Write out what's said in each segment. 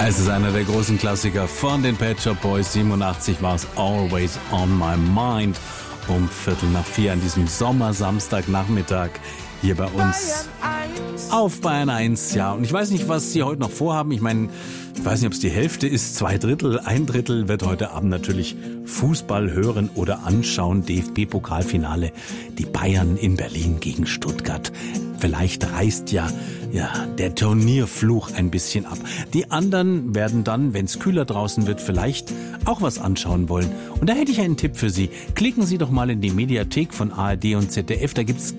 Es ist einer der großen Klassiker von den Pet Shop Boys. 87 war es Always on My Mind. Um 3:45 an diesem Sommersamstagnachmittag hier bei uns auf Bayern 1. Ja, und ich weiß nicht, was Sie heute noch vorhaben. Ich meine, ich weiß nicht, ob es die Hälfte ist, 2/3, 1/3 wird heute Abend natürlich Fußball hören oder anschauen. DFB-Pokalfinale, die Bayern in Berlin gegen Stuttgart. Vielleicht reißt ja der Turnierfluch ein bisschen ab. Die anderen werden dann, wenn es kühler draußen wird, vielleicht auch was anschauen wollen. Und da hätte ich einen Tipp für Sie. Klicken Sie doch mal in die Mediathek von ARD und ZDF. Da gibt's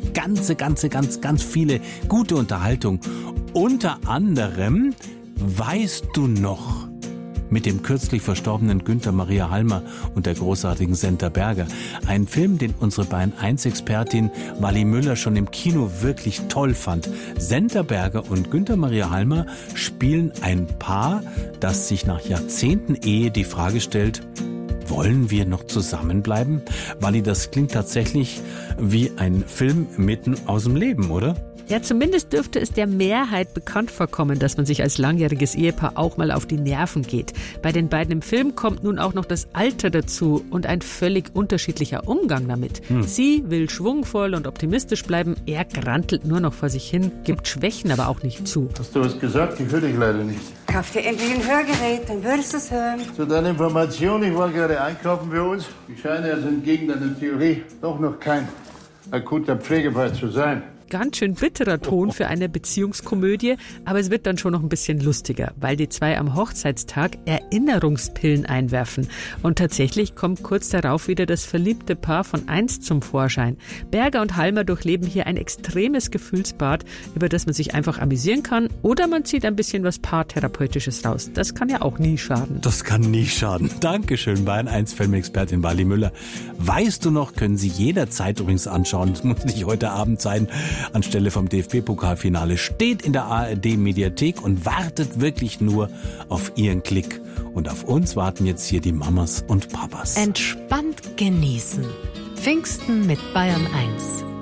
ganz viele gute Unterhaltung. Unter anderem Weißt du noch? Mit dem kürzlich verstorbenen Günther Maria Halmer und der großartigen Senta Berger. Ein Film, den unsere Bayern 1-Expertin Wally Müller schon im Kino wirklich toll fand. Senta Berger und Günther Maria Halmer spielen ein Paar, das sich nach Jahrzehnten Ehe die Frage stellt: Wollen wir noch zusammenbleiben? Wally, das klingt tatsächlich wie ein Film mitten aus dem Leben, oder? Ja, zumindest dürfte es der Mehrheit bekannt vorkommen, dass man sich als langjähriges Ehepaar auch mal auf die Nerven geht. Bei den beiden im Film kommt nun auch noch das Alter dazu und ein völlig unterschiedlicher Umgang damit. Sie will schwungvoll und optimistisch bleiben, er grantelt nur noch vor sich hin, gibt Schwächen aber auch nicht zu. Hast du was gesagt? Ich höre dich leider nicht. Kauf dir endlich ein Hörgerät, dann würdest du es hören. Zu deiner Information, ich war gerade einkaufen für uns. Ich scheine also entgegen deiner Theorie doch noch kein akuter Pflegefall zu sein. Ganz schön bitterer Ton für eine Beziehungskomödie, aber es wird dann schon noch ein bisschen lustiger, weil die zwei am Hochzeitstag Erinnerungspillen einwerfen. Und tatsächlich kommt kurz darauf wieder das verliebte Paar von einst zum Vorschein. Berger und Halmer durchleben hier ein extremes Gefühlsbad, über das man sich einfach amüsieren kann, oder man zieht ein bisschen was Paartherapeutisches raus. Das kann ja auch nie schaden. Das kann nie schaden. Dankeschön, Bayern 1 Filmexpertin Wally Müller. Weißt du noch, können Sie jederzeit übrigens anschauen. Das muss nicht heute Abend sein. Anstelle vom DFB-Pokalfinale steht in der ARD-Mediathek und wartet wirklich nur auf Ihren Klick. Und auf uns warten jetzt hier die Mamas und Papas. Entspannt genießen. Pfingsten mit Bayern 1.